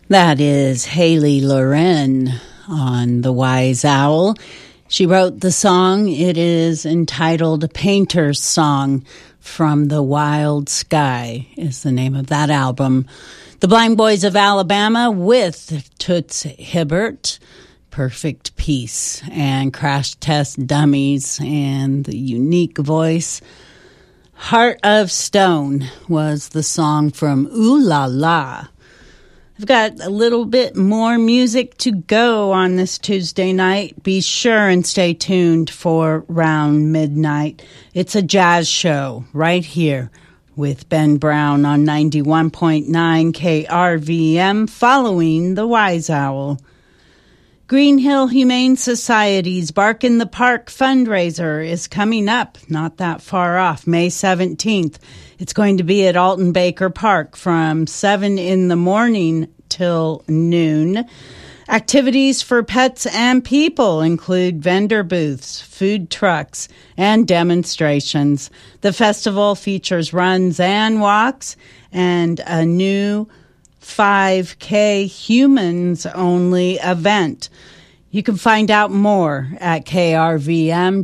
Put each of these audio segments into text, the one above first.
That is Haley Loren on The Wise Owl. She wrote the song. It is entitled Painter's Song from the Wild Sky is the name of that album. The Blind Boys of Alabama with Toots Hibbert, Perfect Peace, and Crash Test Dummies, and the unique voice. Heart of Stone was the song from Ooh La La. I've got a little bit more music to go on this Tuesday night. Be sure and stay tuned for Round Midnight. It's a jazz show right here with Ben Brown on 91.9 KRVM following the Wise Owl. Green Hill Humane Society's Bark in the Park fundraiser is coming up, not that far off, May 17th. It's going to be at Alton Baker Park from 7 in the morning till noon. Activities for pets and people include vendor booths, food trucks, and demonstrations. The festival features runs and walks and a new 5K humans-only event. You can find out more at krvm.org.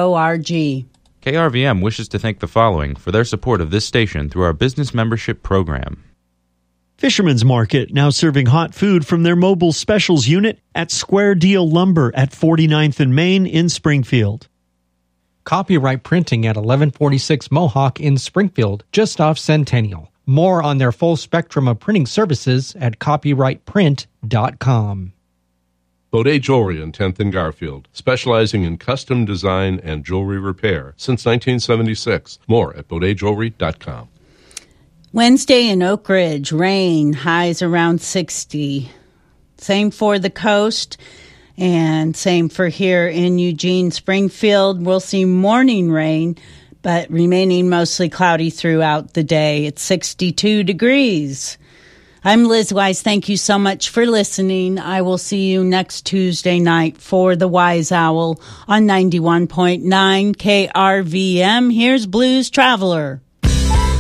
KRVM wishes to thank the following for their support of this station through our business membership program. Fisherman's Market, now serving hot food from their mobile specials unit at Square Deal Lumber at 49th and Main in Springfield. Copyright Printing at 1146 Mohawk in Springfield, just off Centennial. More on their full spectrum of printing services at copyrightprint.com. Baudet Jewelry in 10th and Garfield, specializing in custom design and jewelry repair since 1976. More at baudetjewelry.com. Wednesday in Oak Ridge, rain, highs around 60. Same for the coast and same for here in Eugene, Springfield. We'll see morning rain, but remaining mostly cloudy throughout the day. It's 62 degrees. I'm Liz Wise. Thank you so much for listening. I will see you next Tuesday night for The Wise Owl on 91.9 KRVM. Here's Blues Traveler.